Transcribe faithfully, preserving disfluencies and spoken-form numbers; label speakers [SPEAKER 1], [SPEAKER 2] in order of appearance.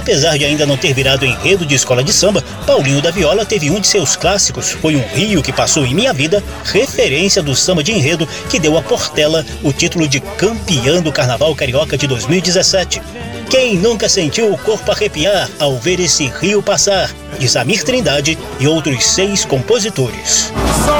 [SPEAKER 1] Apesar de ainda não ter virado enredo de escola de samba, Paulinho da Viola teve um de seus clássicos, Foi um Rio que Passou em Minha Vida, referência do samba de enredo que deu a Portela o título de campeã do Carnaval Carioca de dois mil e dezessete. Quem nunca sentiu o corpo arrepiar ao ver esse rio passar? De Samir Trindade e outros seis compositores.